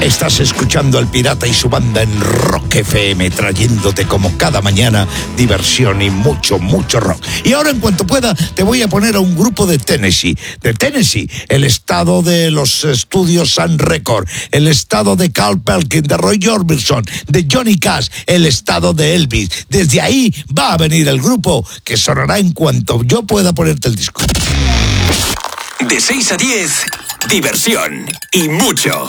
Estás escuchando al Pirata y su banda en Rock FM, trayéndote como cada mañana diversión y mucho, mucho rock. Y ahora, en cuanto pueda, te voy a poner a un grupo de Tennessee. De Tennessee, el estado de los estudios Sun Record, el estado de Carl Perkins, de Roy Orbison, de Johnny Cash, el estado de Elvis. Desde ahí va a venir el grupo que sonará en cuanto yo pueda ponerte el disco. De 6 a 10, diversión y mucho.